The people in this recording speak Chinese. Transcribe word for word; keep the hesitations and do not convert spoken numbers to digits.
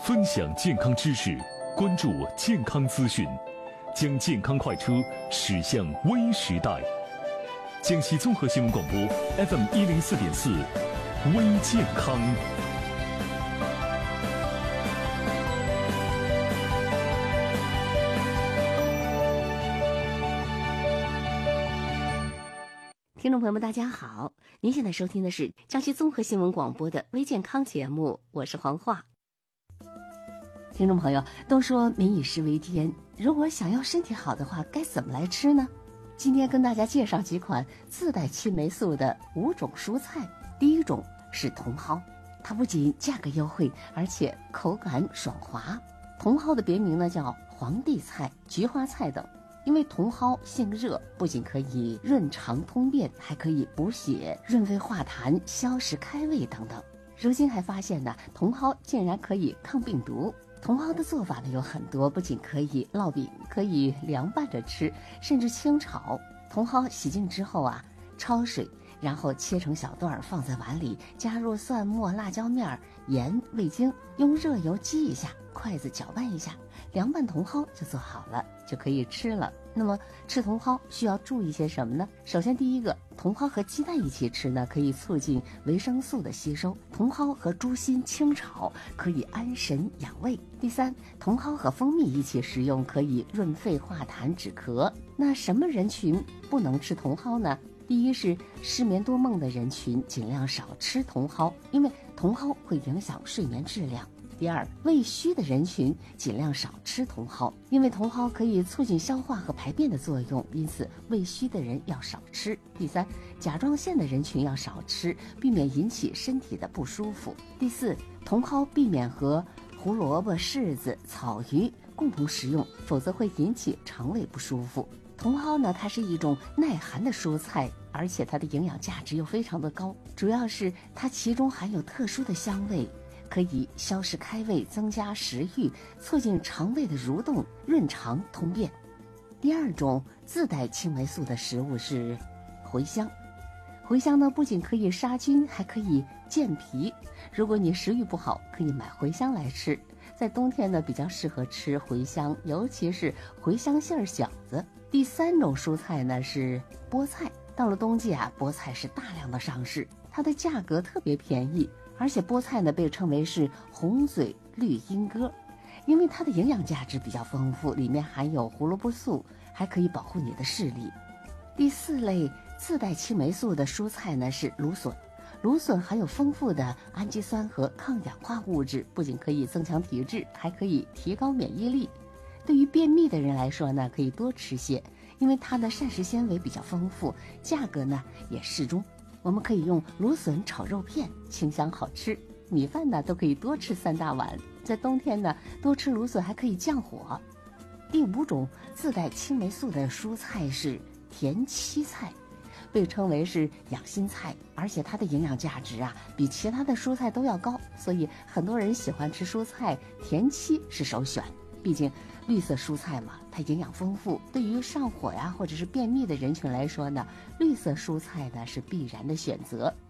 分享健康知识，关注健康资讯，将健康快车驶向微时代。江西综合新闻广播 F M 一零四点四，微健康。 听众朋友们，大家好！您现在收听的是江西综合新闻广播的微健康节目，我是黄华。听众朋友，都说民以食为天，如果想要身体好的话，该怎么来吃呢？今天跟大家介绍几款自带青霉素的五种蔬菜。第一种是茼蒿，它不仅价格优惠，而且口感爽滑。茼蒿的别名呢叫皇帝菜、菊花菜等。因为茼蒿性热，不仅可以润肠通便，还可以补血、润肺化痰、消食开胃等等。如今还发现呢，茼蒿竟然可以抗病毒。茼蒿的做法呢有很多，不仅可以烙饼，可以凉拌着吃，甚至清炒。茼蒿洗净之后啊，焯水，然后切成小段放在碗里，加入蒜末、辣椒面、盐、味精，用热油激一下，筷子搅拌一下，凉拌茼蒿就做好了，就可以吃了。那么吃茼蒿需要注意些什么呢？首先第一个，茼蒿和鸡蛋一起吃呢，可以促进维生素的吸收。茼蒿和猪心清炒可以安神养胃。第三，茼蒿和蜂蜜一起食用，可以润肺化痰止咳。那什么人群不能吃茼蒿呢？第一是失眠多梦的人群，尽量少吃茼蒿，因为茼蒿会影响睡眠质量。第二，胃虚的人群尽量少吃茼蒿，因为茼蒿可以促进消化和排便的作用，因此胃虚的人要少吃。第三，甲状腺的人群要少吃，避免引起身体的不舒服。第四，茼蒿避免和胡萝卜、柿子、草鱼共同食用，否则会引起肠胃不舒服。茼蒿呢，它是一种耐寒的蔬菜，而且它的营养价值又非常的高，主要是它其中含有特殊的香味，可以消食开胃，增加食欲，促进肠胃的蠕动，润肠通便。第二种自带青霉素的食物是茴香。茴香呢，不仅可以杀菌，还可以健脾。如果你食欲不好，可以买茴香来吃。在冬天呢，比较适合吃茴香，尤其是茴香馅儿饺子。第三种蔬菜呢是菠菜。到了冬季啊，菠菜是大量的上市，它的价格特别便宜。而且菠菜呢被称为是红嘴绿鹦哥，因为它的营养价值比较丰富，里面含有胡萝卜素，还可以保护你的视力。第四类自带青霉素的蔬菜呢是芦笋。芦笋含有丰富的氨基酸和抗氧化物质，不仅可以增强体质，还可以提高免疫力。对于便秘的人来说呢，可以多吃些，因为它的膳食纤维比较丰富，价格呢也适中。我们可以用芦笋炒肉片，清香好吃。米饭呢都可以多吃三大碗。在冬天呢，多吃芦笋还可以降火。第五种自带青霉素的蔬菜是田七菜，被称为是养心菜，而且它的营养价值啊比其他的蔬菜都要高，所以很多人喜欢吃蔬菜，田七是首选。毕竟绿色蔬菜嘛，它营养丰富，对于上火呀或者是便秘的人群来说呢，绿色蔬菜呢是必然的选择。